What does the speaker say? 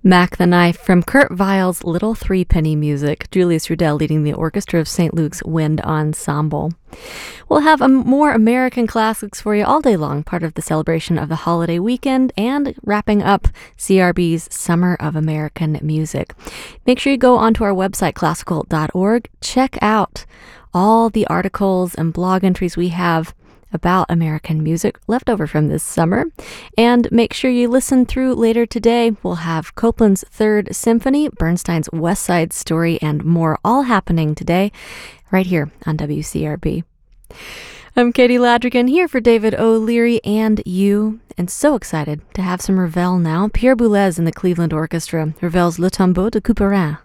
Mac the Knife from Kurt Weill's Little Threepenny Music, Julius Rudel leading the orchestra of St. Luke's Wind Ensemble. We'll have more American classics for you all day long, part of the celebration of the holiday weekend and wrapping up CRB's Summer of American Music. Make sure you go onto our website, classical.org. Check out all the articles and blog entries we have about American music left over from this summer. And make sure you listen through later today. We'll have Copland's Third Symphony, Bernstein's West Side Story, and more all happening today right here on WCRB. I'm Katie Ladrigan here for David O'Leary and you, and so excited to have some Ravel now. Pierre Boulez in the Cleveland Orchestra, Ravel's Le Tombeau de Couperin.